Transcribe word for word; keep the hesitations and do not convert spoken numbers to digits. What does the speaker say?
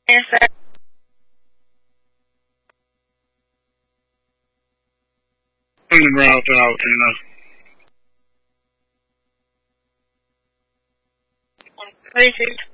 Yes, sir. In the route out, you know. What is it?